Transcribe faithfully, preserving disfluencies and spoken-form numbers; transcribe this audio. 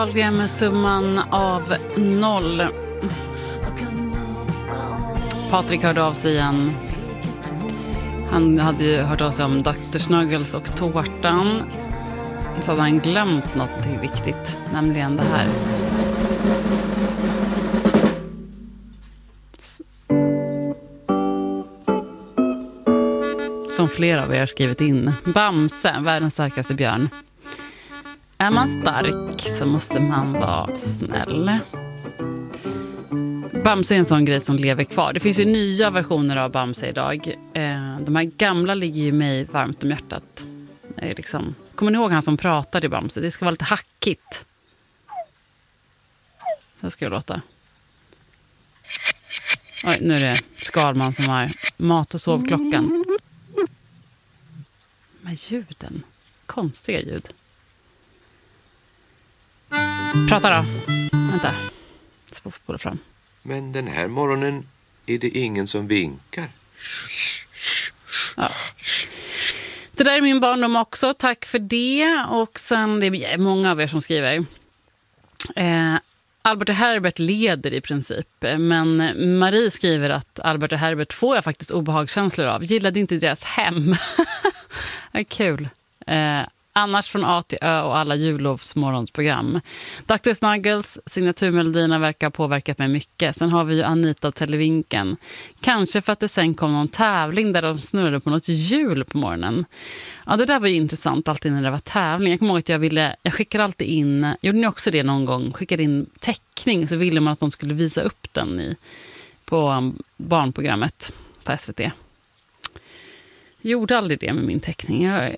Dahlgren med summan av noll. Patrik hörde av sig igen. Han hade ju hört av sig om doktor Snuggles och tårtan. Så hade han glömt något viktigt, nämligen det här. Som flera av er har skrivit in. Bamse, världens starkaste björn. Är man stark så måste man vara snäll. Bamse är en sån grej som lever kvar. Det finns ju nya versioner av Bamse idag. De här gamla ligger ju mig varmt om hjärtat. Det är liksom, kommer ni ihåg han som pratade i Bamse? Det ska vara lite hackigt. Så ska jag låta. Oj, nu är det Skalman som har mat- och sovklockan. Med ljuden. Konstiga ljud. Prata då. Vänta. Spola fram. Men den här morgonen är det ingen som vinkar. Ja. Det där är min barndom också. Tack för det. Och sen, det är många av er som skriver. Eh, Albert och Herbert leder i princip. Men Marie skriver att Albert och Herbert får jag faktiskt obehagskänslor av. Gillade inte deras hem. Ja, kul. Eh, annars från A till Ö och alla jullovsmorgonsprogram. doktor Snuggles signaturmelodierna verkar ha påverkat mig mycket. Sen har vi ju Anita och Televinken. Kanske för att det sen kom någon tävling där de snurrade på något hjul på morgonen. Ja, det där var ju intressant alltid när det var tävling. Jag kommer ihåg att jag ville, jag skickade alltid in, gjorde ni också det någon gång? Skickade in teckning så ville man att de skulle visa upp den i, på barnprogrammet på S V T. Jag gjorde aldrig det med min teckning. Jag